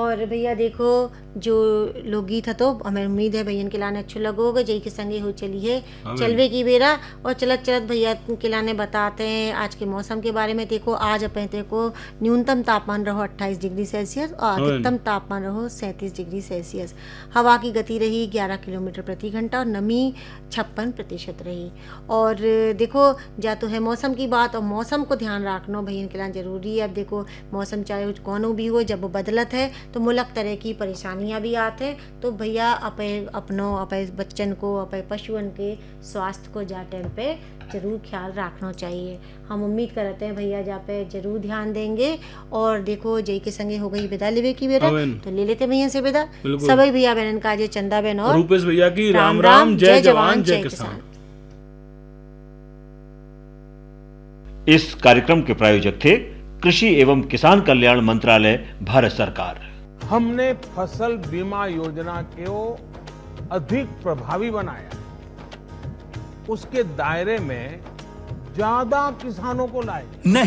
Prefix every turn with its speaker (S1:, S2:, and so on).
S1: और भैया देखो जो लोकगीत है तो हमें उम्मीद है भैया के लाने अच्छे लगोगे। जय के संगे हो चलिए चलवे की बेरा। और चलत चलत भैया के लाने बताते हैं आज के मौसम के बारे में। देखो आज अपन देखो न्यूनतम तापमान रहो 28 डिग्री सेल्सियस और अधिकतम तापमान रहो 37 डिग्री सेल्सियस। हवा की गति रही 11 किलोमीटर प्रति घंटा और नमी 56% रही। और देखो जा तो है मौसम की बात और मौसम को ध्यान रखना भैया के लाने जरूरी है। अब देखो मौसम चाहे कौनो भी हो जब वो बदलत है तो मुलक तरह की परेशानियां भी आते हैं। तो भैया अपनों बच्चन को पशुओं के स्वास्थ्य को जा टाइम पे जरूर ख्याल रखना चाहिए। हम उम्मीद करते हैं भैया जा पे जरूर ध्यान देंगे। और देखो जय के संगे हो गई विदा लेवे की बेरा तो ले लेते भैया से विदा। सभी भैया बहन का जय चंदा बहन और
S2: रूपेश भैया की राम राम। जय जवान जय किसान।
S3: इस कार्यक्रम के प्रायोजक थे कृषि एवं किसान कल्याण मंत्रालय भारत सरकार।
S4: हमने फसल बीमा योजना को अधिक प्रभावी बनाया, उसके दायरे में ज्यादा किसानों को लाए।
S5: नहीं